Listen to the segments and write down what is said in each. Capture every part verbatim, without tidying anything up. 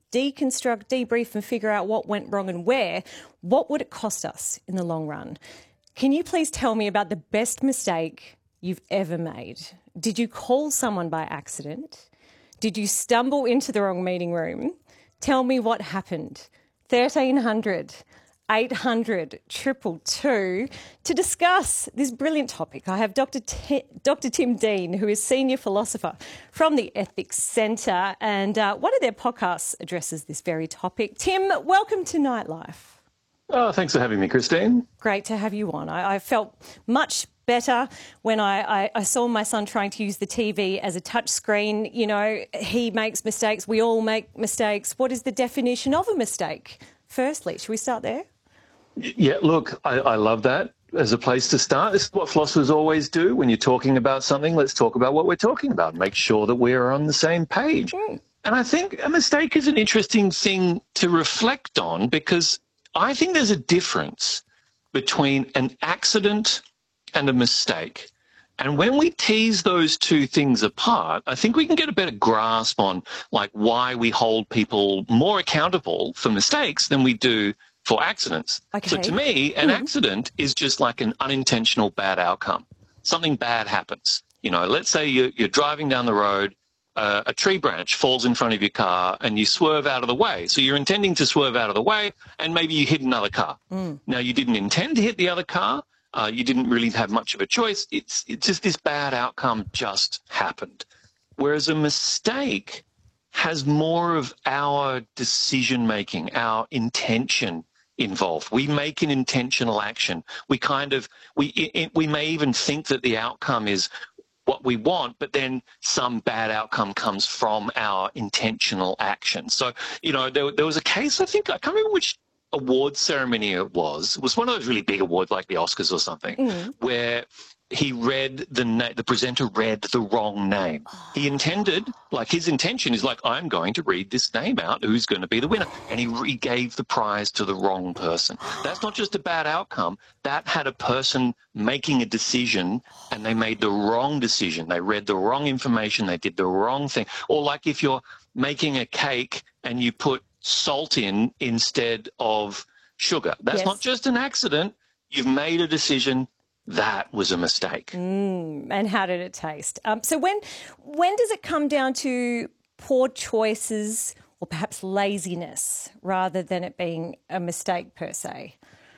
deconstruct, debrief and figure out what went wrong and where, what would it cost us in the long run? Can you please tell me about the best mistake you've ever made? Did you call someone by accident? Did you stumble into the wrong meeting room? Tell me what happened. thirteen hundred, eight hundred, two two two. To discuss this brilliant topic, I have Doctor T- Doctor Tim Dean, who is Senior Philosopher from the Ethics Centre, and uh, one of their podcasts addresses this very topic. Tim, welcome to Nightlife. Oh, thanks for having me, Christine. Great to have you on. I, I felt much better when I, I, I saw my son trying to use the T V as a touch screen. You know, he makes mistakes. We all make mistakes. What is the definition of a mistake? Firstly, should we start there? Yeah, look, I, I love that as a place to start. This is what philosophers always do. When you're talking about something, let's talk about what we're talking about. Make sure that we're on the same page. Mm. And I think a mistake is an interesting thing to reflect on, because I think there's a difference between an accident and a mistake. And when we tease those two things apart, I think we can get a better grasp on like why we hold people more accountable for mistakes than we do for accidents. Okay. So to me, an mm-hmm. accident is just like an unintentional bad outcome. Something bad happens. You know, let's say you're, you're driving down the road, uh, a tree branch falls in front of your car and you swerve out of the way. So you're intending to swerve out of the way and maybe you hit another car. Mm. Now, you didn't intend to hit the other car. Uh, you didn't really have much of a choice. It's, it's just this bad outcome just happened. Whereas a mistake has more of our decision-making, our intention involved. We make an intentional action. We kind of, we, it, we may even think that the outcome is what we want, but then some bad outcome comes from our intentional action. So, you know, there, there was a case, I think, I can't remember which award ceremony it was. It was one of those really big awards like the Oscars or something, mm. where he read the na- the presenter read the wrong name. Oh. He intended, like his intention is like, I'm going to read this name out, who's going to be the winner. And he re- gave the prize to the wrong person. That's not just a bad outcome. That had a person making a decision and they made the wrong decision. They read the wrong information. They did the wrong thing. Or like if you're making a cake and you put salt in instead of sugar. That's yes. not just an accident. You've made a decision. That was a mistake. Mm, and how did it taste? Um, so when when does it come down to poor choices or perhaps laziness rather than it being a mistake per se?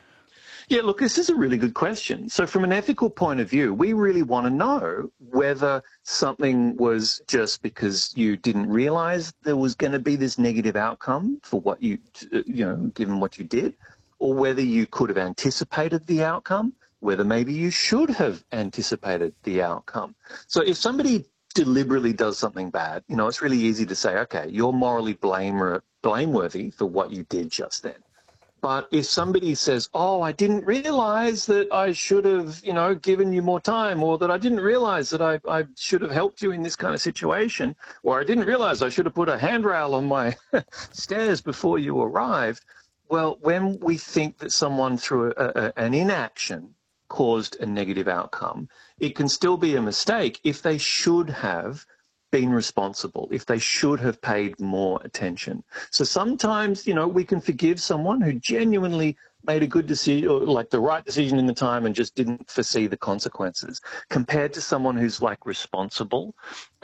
Yeah, look, this is a really good question. So from an ethical point of view, we really want to know whether something was just because you didn't realize there was going to be this negative outcome for what you, you know, given what you did, or whether you could have anticipated the outcome, whether maybe you should have anticipated the outcome. So if somebody deliberately does something bad, you know, it's really easy to say, okay, you're morally blame- blameworthy for what you did just then. But if somebody says, oh, I didn't realize that I should have, you know, given you more time, or that I didn't realize that I, I should have helped you in this kind of situation, or I didn't realize I should have put a handrail on my stairs before you arrived. Well, when we think that someone through a, a, an inaction caused a negative outcome, it can still be a mistake if they should have been responsible, if they should have paid more attention. So sometimes, you know, we can forgive someone who genuinely made a good decision, or like the right decision in the time, and just didn't foresee the consequences, compared to someone who's like responsible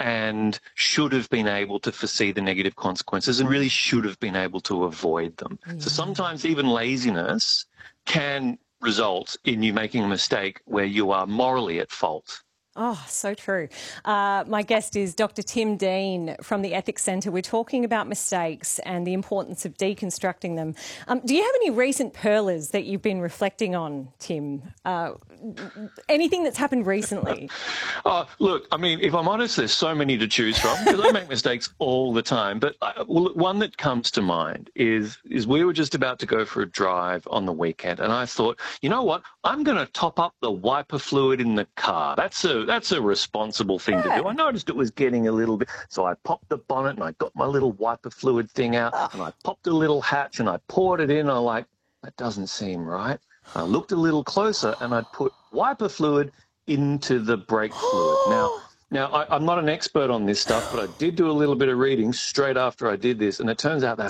and should have been able to foresee the negative consequences and really should have been able to avoid them. Mm-hmm. So sometimes even laziness can result in you making a mistake where you are morally at fault. Oh, so true. Uh, my guest is Doctor Tim Dean from the Ethics Centre. We're talking about mistakes and the importance of deconstructing them. Um, do you have any recent pearlers that you've been reflecting on, Tim? Uh, anything that's happened recently? Oh, look, I mean, if I'm honest, there's so many to choose from because I make mistakes all the time. But I, well, one that comes to mind is, is we were just about to go for a drive on the weekend, and I thought, you know what, I'm going to top up the wiper fluid in the car. That's a That's a responsible thing yeah. to do. I noticed it was getting a little bit, so I popped the bonnet and I got my little wiper fluid thing out oh. and I popped a little hatch and I poured it in. I'm like, that doesn't seem right. I looked a little closer and I put wiper fluid into the brake fluid. Now, now I, I'm not an expert on this stuff, but I did do a little bit of reading straight after I did this, and it turns out that